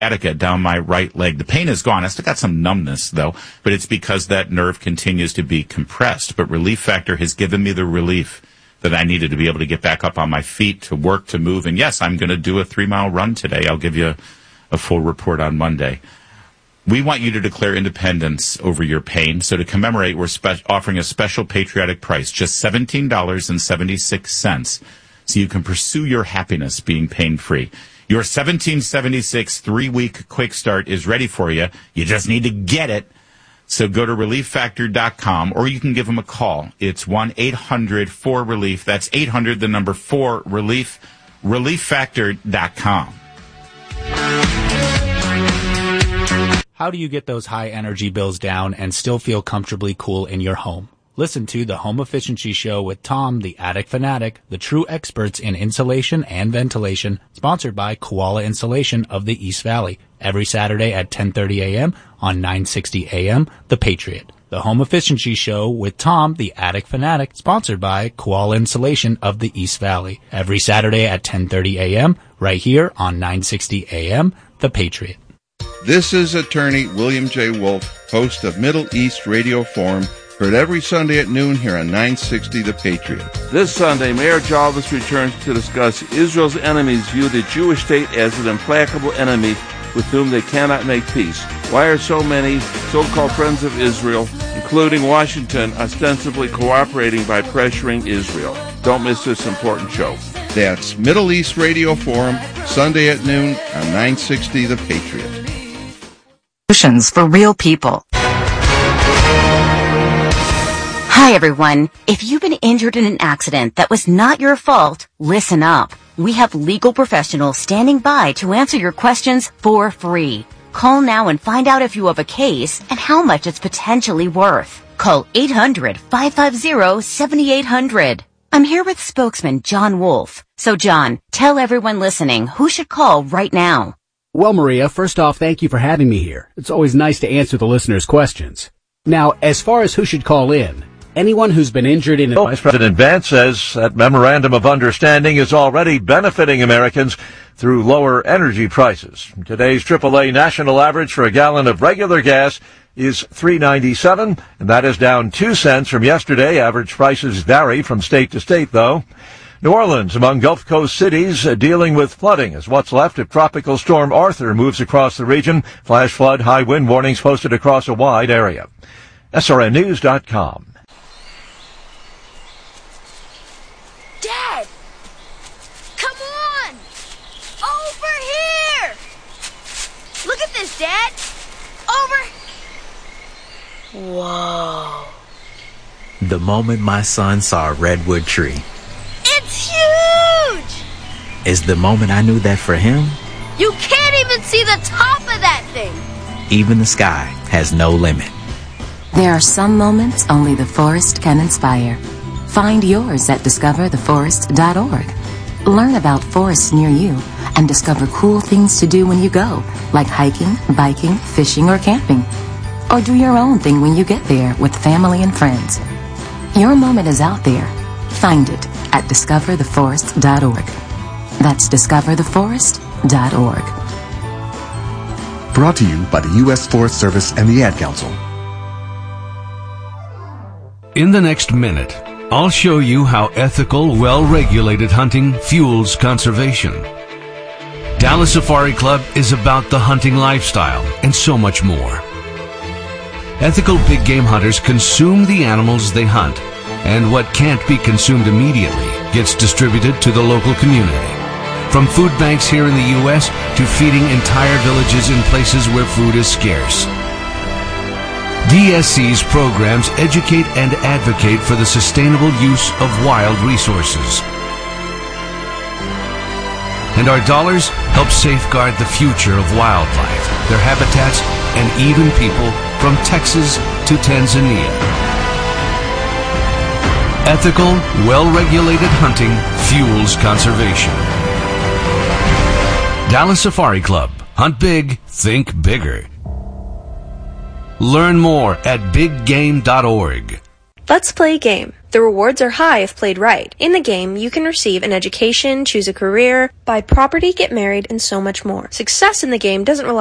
sciatica down my right leg. The pain is gone. I still got some numbness, though, but it's because that nerve continues to be compressed. But Relief Factor has given me the relief that I needed to be able to get back up on my feet, to work, to move. And yes, I'm going to do a 3-mile run today. I'll give you a full report on Monday. We want you to declare independence over your pain. So to commemorate, we're offering a special patriotic price, just $17.76, so you can pursue your happiness being pain-free. Your $17.76 3-week quick start is ready for you. You just need to get it. So go to ReliefFactor.com, or you can give them a call. It's 1-800-4-RELIEF. That's 800, the number 4-RELIEF. ReliefFactor.com. How do you get those high energy bills down and still feel comfortably cool in your home? Listen to the Home Efficiency Show with Tom, the Attic Fanatic, the true experts in insulation and ventilation, sponsored by Koala Insulation of the East Valley, every Saturday at 10:30 a.m. on 960 a.m. The Patriot. The Home Efficiency Show with Tom, the Attic Fanatic, sponsored by Koala Insulation of the East Valley, every Saturday at 10:30 a.m. right here on 960 a.m. The Patriot. This is attorney William J. Wolf, host of Middle East Radio Forum, heard every Sunday at noon here on 960 The Patriot. This Sunday, Mayor Jarvis returns to discuss Israel's enemies view the Jewish state as an implacable enemy with whom they cannot make peace. Why are so many so-called friends of Israel, including Washington, ostensibly cooperating by pressuring Israel? Don't miss this important show. That's Middle East Radio Forum, Sunday at noon on 960 The Patriot. Solutions for real people. Hi everyone. If you've been injured in an accident that was not your fault, listen up. We have legal professionals standing by to answer your questions for free. Call now and find out if you have a case and how much it's potentially worth. Call 800-550-7800. I'm here with spokesman John Wolf. So John, tell everyone listening who should call right now. Well, Maria, first off, thank you for having me here. It's always nice to answer the listeners' questions. Now, as far as who should call in, anyone who's been injured in... Vice President Vance says that memorandum of understanding is already benefiting Americans through lower energy prices. Today's AAA national average for a gallon of regular gas is $3.97, and that is down 2 cents from yesterday. Average prices vary from state to state, though. New Orleans, among Gulf Coast cities, dealing with flooding as what's left of Tropical Storm Arthur moves across the region. Flash flood, high wind warnings posted across a wide area. SRNnews.com. Dad! Come on! Over here! Look at this, Dad! Over... Whoa. The moment my son saw a redwood tree. It's huge! Is the moment I knew that for him. You can't even see the top of that thing! Even the sky has no limit. There are some moments only the forest can inspire. Find yours at discovertheforest.org. Learn about forests near you and discover cool things to do when you go, like hiking, biking, fishing, or camping. Or do your own thing when you get there with family and friends. Your moment is out there. Find it at discovertheforest.org. That's discovertheforest.org. Brought to you by the U.S. Forest Service and the Ad Council. In the next minute, I'll show you how ethical, well-regulated hunting fuels conservation. Dallas Safari Club is about the hunting lifestyle and so much more. Ethical big game hunters consume the animals they hunt, and what can't be consumed immediately gets distributed to the local community. From food banks here in the U.S. to feeding entire villages in places where food is scarce. DSC's programs educate and advocate for the sustainable use of wild resources. And our dollars help safeguard the future of wildlife, their habitats, and even people from Texas to Tanzania. Ethical, well-regulated hunting fuels conservation. Dallas Safari Club. Hunt big, think bigger. Learn more at biggame.org. Let's play a game. The rewards are high if played right. In the game, you can receive an education, choose a career, buy property, get married, and so much more. Success in the game doesn't rely